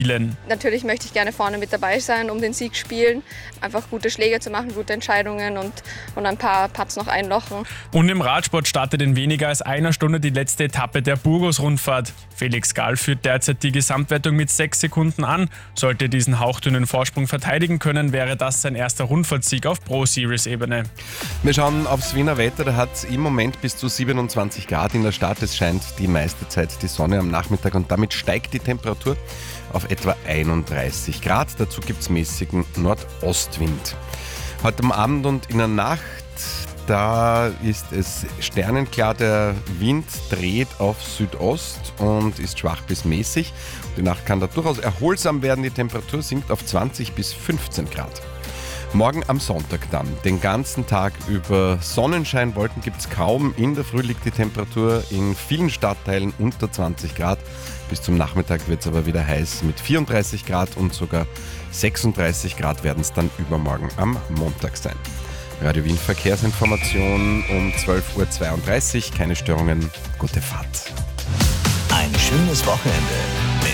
spielen. Natürlich möchte ich gerne vorne mit dabei sein, um den Sieg spielen. Einfach gute Schläge zu machen, gute Entscheidungen und ein paar Putts noch einlochen. Und im Radsport startet in weniger als einer Stunde die letzte Etappe der Burgos-Rundfahrt. Felix Gall führt derzeit die Gesamtwertung mit 6 Sekunden an. Sollte er diesen hauchdünnen Vorsprung verteidigen können, wäre das sein erster Rundfahrtsieg auf Pro-Series-Ebene. Wir schauen aufs Wiener Wetter. Da hat es im Moment bis zu 27 Grad in der Stadt. Es scheint die meiste Zeit die Sonne am Nachmittag und damit steigt die Temperatur auf etwa 31 Grad. Dazu gibt es mäßigen Nordostwind. Heute am Abend und in der Nacht, da ist es sternenklar. Der Wind dreht auf Südost und ist schwach bis mäßig. Die Nacht kann da durchaus erholsam werden. Die Temperatur sinkt auf 20 bis 15 Grad. Morgen am Sonntag dann. Den ganzen Tag über Sonnenschein, Wolken gibt es kaum. In der Früh liegt die Temperatur in vielen Stadtteilen unter 20 Grad. Bis zum Nachmittag wird es aber wieder heiß mit 34 Grad und sogar 36 Grad werden es dann übermorgen am Montag sein. Radio Wien Verkehrsinformation um 12.32 Uhr. Keine Störungen, gute Fahrt. Ein schönes Wochenende.